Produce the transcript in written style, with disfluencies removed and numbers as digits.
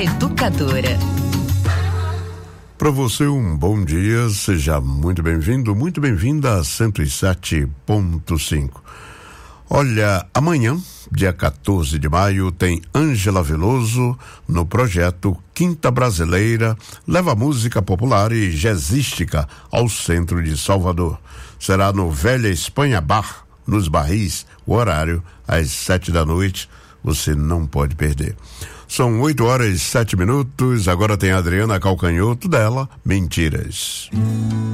Educadora. Para você um bom dia, seja muito bem-vindo, muito bem-vinda a 107.5. Olha, amanhã, dia 14 de maio, tem Ângela Veloso no projeto Quinta Brasileira, leva música popular e jazzística ao centro de Salvador. Será no Velha Espanha Bar, nos Barris, o horário às 19h. Você não pode perder. São 8h07. Agora tem a Adriana Calcanhoto dela, Mentiras.